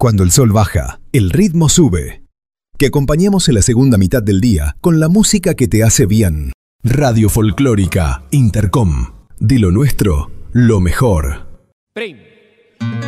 Cuando el sol baja, el ritmo sube. Que acompañemos en la segunda mitad del día con la música que te hace bien. Radio Folclórica Intercom. De lo nuestro, lo mejor.